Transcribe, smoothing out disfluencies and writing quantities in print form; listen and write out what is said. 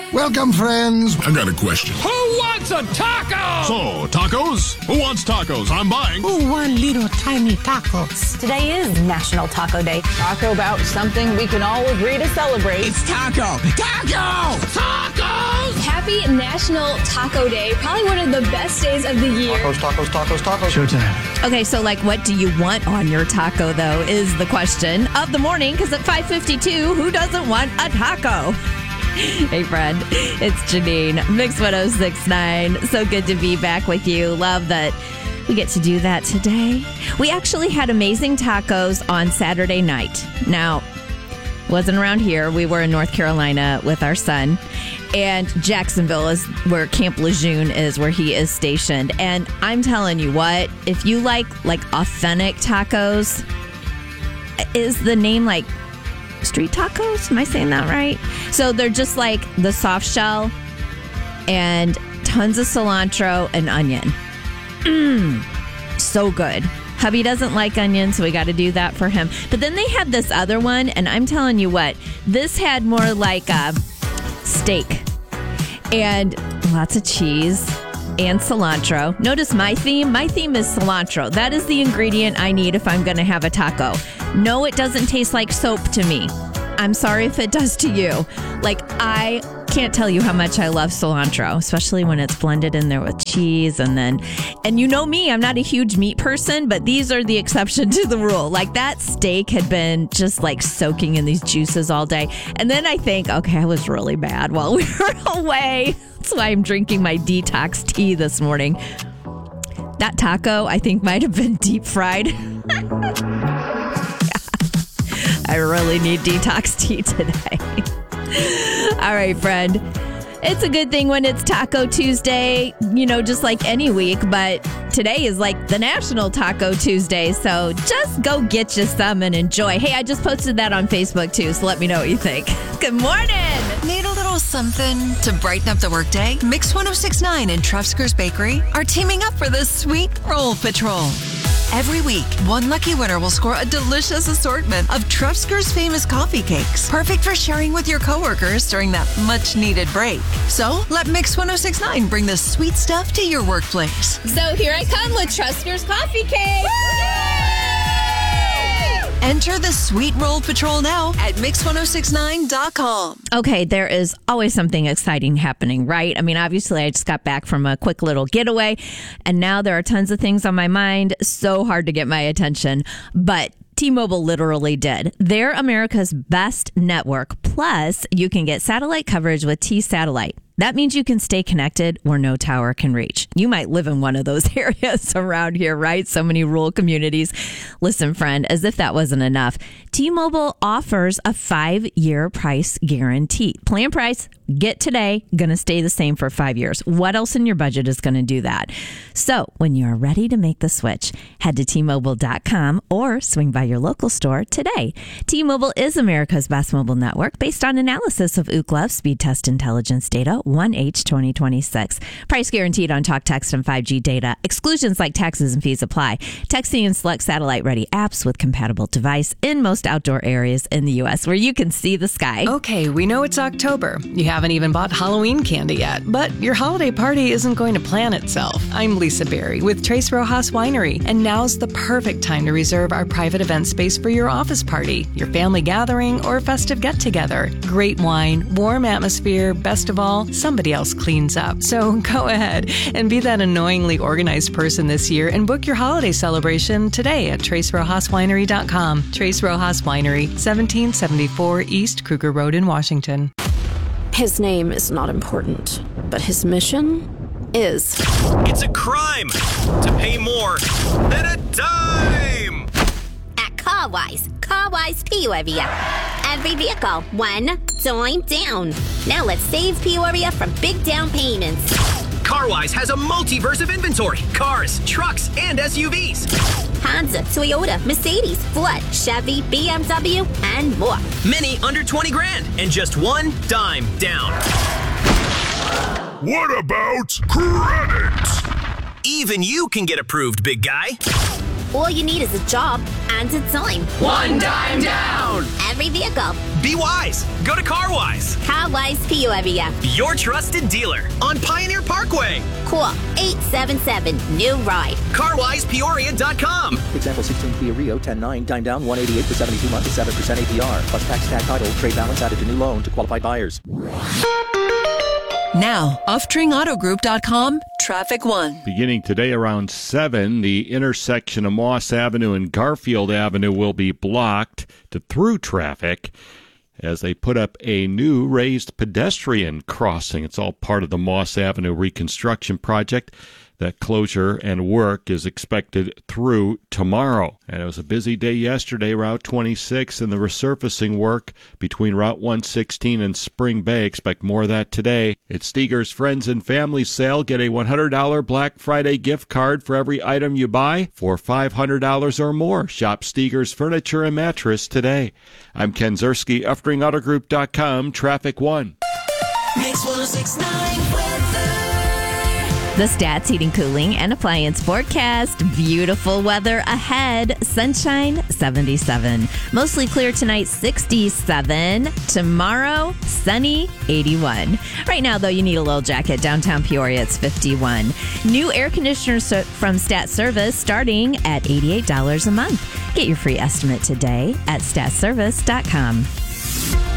Welcome, friends. I got a question. Who wants a taco? So, tacos? Who wants tacos? I'm buying. Who want little tiny tacos? Today is National Taco Day. Talk about something we can all agree to celebrate. It's taco! Taco! Tacos! Happy National Taco Day. Probably one of the best days of the year. Tacos. Showtime. Okay, so what do you want on your taco, though, is the question of the morning, because at 5:52, who doesn't want a taco? Hey, friend, it's Janine, Mix 106.9. So good to be back with you. Love that we get to do that today. We actually had amazing tacos on Saturday night. Now, wasn't around here. We were in North Carolina with our son. And Jacksonville is where Camp Lejeune is, where he is stationed. And I'm telling you what, if you like authentic tacos, is the name like street tacos? Am I saying that right? So they're just like the soft shell and tons of cilantro and onion. So good. Hubby doesn't like onion, so we got to do that for him. But then they had this other one, and I'm telling you what, this had more like a steak and lots of cheese and cilantro. Notice my theme. My theme is cilantro. That is the ingredient I need if I'm going to have a taco. No, it doesn't taste like soap to me. I'm sorry if it does to you. I can't tell you how much I love cilantro, especially when it's blended in there with cheese. And you know me, I'm not a huge meat person, but these are the exception to the rule. That steak had been just soaking in these juices all day. And then I think, okay, I was really bad while we were away. That's why I'm drinking my detox tea this morning. That taco, I think, might have been deep fried. I really need detox tea today. All right, friend. It's a good thing when it's Taco Tuesday, just like any week, but today is the National Taco Tuesday, so just go get you some and enjoy. Hey, I just posted that on Facebook too, so let me know what you think. Good morning! Need a little something to brighten up the workday? Mix 106.9 and Trufsker's Bakery are teaming up for the Sweet Roll Patrol. Every week, one lucky winner will score a delicious assortment of Trufsker's famous coffee cakes, perfect for sharing with your coworkers during that much-needed break. So, let Mix 106.9 bring the sweet stuff to your workplace. So here I come with Trufsker's Coffee Cake. Enter the Sweet Roll Patrol now at mix1069.com. Okay, there is always something exciting happening, right? I mean, obviously, I just got back from a quick little getaway, and now there are tons of things on my mind. So hard to get my attention, but T-Mobile literally did. They're America's best network. Plus, you can get satellite coverage with T-Satellite. That means you can stay connected where no tower can reach. You might live in one of those areas around here, right? So many rural communities. Listen, friend, as if that wasn't enough, T-Mobile offers a 5-year price guarantee. Plan price, get today, going to stay the same for 5 years. What else in your budget is going to do that? So when you're ready to make the switch, head to T-Mobile.com or swing by your local store today. T-Mobile is America's best mobile network based on analysis of Ookla speed test intelligence data 1H 2026. Price guaranteed on talk, text, and 5G data. Exclusions like taxes and fees apply. Texting and select satellite-ready apps with compatible device in most outdoor areas in the U.S. where you can see the sky. Okay, we know it's October. You haven't even bought Halloween candy yet, but your holiday party isn't going to plan itself. I'm Lisa Berry with Tres Rojas Winery, and now's the perfect time to reserve our private event space for your office party, your family gathering, or festive get-together. Great wine, warm atmosphere, best of all, somebody else cleans up. So go ahead and be that annoyingly organized person this year and book your holiday celebration today at TresRojasWinery.com. Tres Rojas Winery, 1774 East Kruger Road in Washington. His name is not important, but his mission is. It's a crime to pay more than a dime! At CarWise Peoria. Every vehicle, one dime down. Now let's save Peoria from big down payments. CarWise has a multiverse of inventory. Cars, trucks, and SUVs. Honda, Toyota, Mercedes, Ford, Chevy, BMW, and more. Many under 20 grand and just one dime down. What about credit? Even you can get approved, big guy. All you need is a job and a dime. One dime down. Every vehicle. Be wise. Go to CarWise. CarWise Peoria. Your trusted dealer on Pioneer Parkway. Call 877-NEW-RIDE. CarWisePeoria.com. Example 16 Kia Rio 10.9, dime down 188 for 72 months at 7% APR. Plus tax tag title, trade balance added to new loan to qualified buyers. Now, OffTringAutoGroup.com, Traffic 1. Beginning today around 7, the intersection of Moss Avenue and Garfield Avenue will be blocked to through traffic as they put up a new raised pedestrian crossing. It's all part of the Moss Avenue reconstruction project. That closure and work is expected through tomorrow. And it was a busy day yesterday, Route 26, and the resurfacing work between Route 116 and Spring Bay. Expect more of that today. It's Steger's Friends and Family Sale. Get a $100 Black Friday gift card for every item you buy for $500 or more. Shop Steger's Furniture and Mattress today. I'm Ken Zerski, UffDringAutoGroup.com, Traffic 1. Mix 106.9 weather. The Stats Heating, Cooling, and Appliance forecast. Beautiful weather ahead. Sunshine, 77. Mostly clear tonight, 67. Tomorrow, sunny, 81. Right now, though, you need a little jacket. Downtown Peoria, it's 51. New air conditioners from Stat Service starting at $88 a month. Get your free estimate today at statservice.com.